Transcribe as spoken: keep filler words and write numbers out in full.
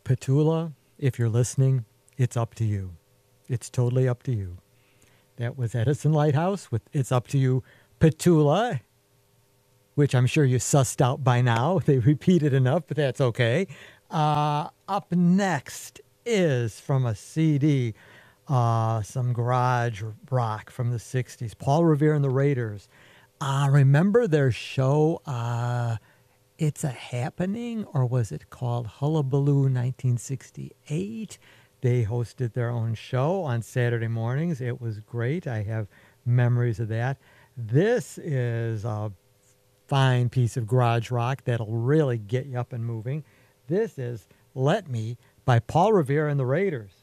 Petula, if you're listening, it's up to you. It's totally up to you. That was Edison Lighthouse with It's Up to You, Petula, which I'm sure you sussed out by now. They repeated enough, but that's okay. Uh, up next is from a C D, uh, some garage rock from the sixties. Paul Revere and the Raiders. Uh, remember their show, uh, It's a Happening, or was it called Hullabaloo nineteen sixty-eight? They hosted their own show on Saturday mornings. It was great. I have memories of that. This is a fine piece of garage rock that'll really get you up and moving. This is Let Me by Paul Revere and the Raiders.